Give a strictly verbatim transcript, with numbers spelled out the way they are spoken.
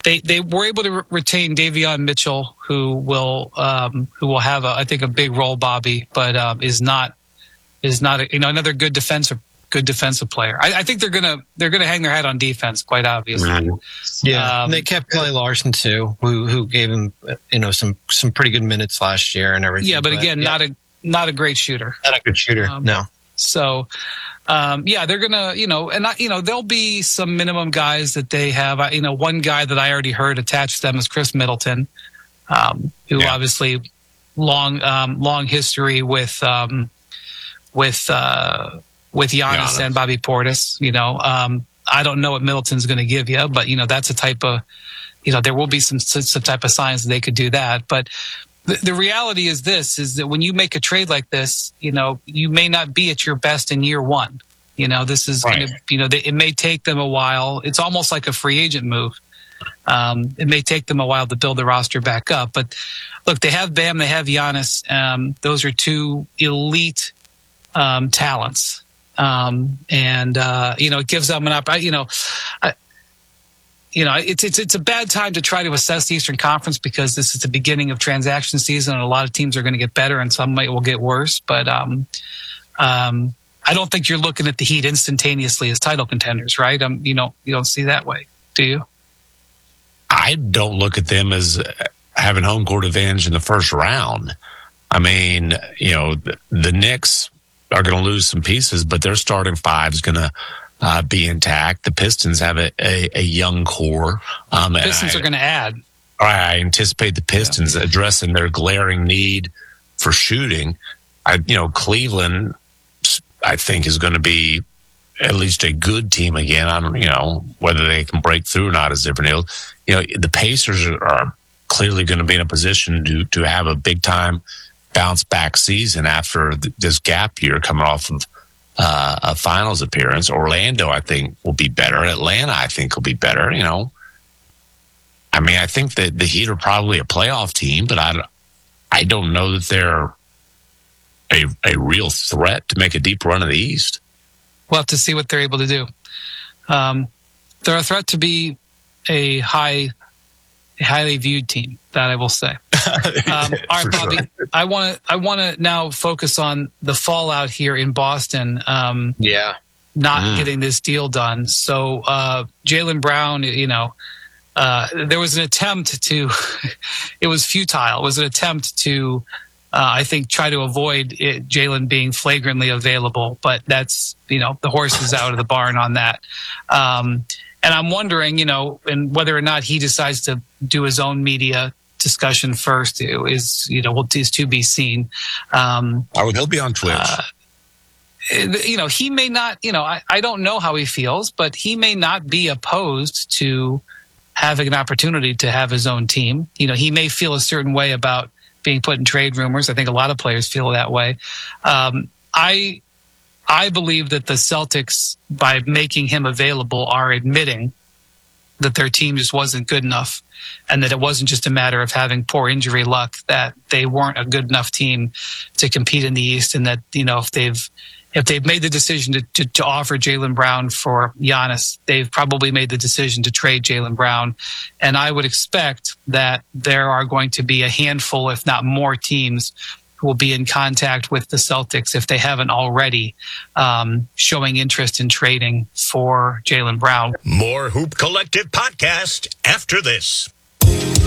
they they were able to re- retain Davion Mitchell, who will um, who will have a, I think a big role, Bobby, but um, is not is not a, you know another good defensive good defensive player. I, I think they're gonna they're gonna hang their head on defense, quite obviously. Mm-hmm. Yeah, um, and they kept Clay Larson too, who who gave him you know some some pretty good minutes last year and everything. Yeah, but, but again, yeah. not a not a great shooter. Not a good shooter. Um, no. So. Um, yeah, they're going to, you know, and, I, you know, there'll be some minimum guys that they have. I, you know, one guy that I already heard attached to them is Chris Middleton, um, who yeah. obviously long, um, long history with, um, with, uh, with Giannis, Giannis and Bobby Portis. You know, um, I don't know what Middleton's going to give you, but, you know, that's a type of, you know, there will be some, some type of signs that they could do that. But the, the reality is this, is that when you make a trade like this, you know, you may not be at your best in year one. You know, this is right. going to, you know, they, it may take them a while. It's almost like a free agent move. Um, it may take them a while to build the roster back up. But look, they have Bam, they have Giannis. Um, those are two elite um, talents. Um, and, uh, you know, it gives them an opportunity, you know, I, you know, it's, it's, it's a bad time to try to assess the Eastern Conference because this is the beginning of transaction season and a lot of teams are going to get better and some might will get worse. But, um, um, I don't think you're looking at the Heat instantaneously as title contenders, right? Um, you know, you don't see that way, do you? I don't look at them as having home court advantage in the first round. I mean, you know, the, the Knicks are going to lose some pieces, but their starting five is going to uh, be intact. The Pistons have a, a, a young core. Um, the Pistons I, are going to add. I anticipate the Pistons yeah. addressing their glaring need for shooting. I, you know, Cleveland, I think, is going to be at least a good team again. I don't, you know, whether they can break through or not is different. You know, the Pacers are clearly going to be in a position to to have a big time bounce back season after this gap year coming off of uh, a finals appearance. Orlando, I think, will be better. Atlanta, I think, will be better. You know, I mean, I think that the Heat are probably a playoff team, but I, I don't know that they're a a real threat to make a deep run of the East. We'll have to see what they're able to do. Um, they're a threat to be a high, a highly viewed team. That I will say. Um, all right, Bobby. Sure. I want to. I want to now focus on the fallout here in Boston. Um, yeah, not mm. getting this deal done. So uh, Jaylen Brown, you know, uh, there was an attempt to. It was futile. It was an attempt to. Uh, I think try to avoid Jaylen being flagrantly available, but that's, you know, the horse is out of the barn on that. Um, and I'm wondering, you know, and whether or not he decides to do his own media discussion first is, you know, is to be seen. Um, oh, he'll be on Twitch. Uh, you know, he may not, you know, I, I don't know how he feels, but he may not be opposed to having an opportunity to have his own team. You know, he may feel a certain way about being put in trade rumors. I think a lot of players feel that way. Um, I I believe that the Celtics, by making him available, are admitting that their team just wasn't good enough and that it wasn't just a matter of having poor injury luck, that they weren't a good enough team to compete in the East, and that, you know, if they've if they've made the decision to, to, to offer Jaylen Brown for Giannis, they've probably made the decision to trade Jaylen Brown. And I would expect that there are going to be a handful, if not more, teams who will be in contact with the Celtics, if they haven't already, um, showing interest in trading for Jaylen Brown. More Hoop Collective podcast after this.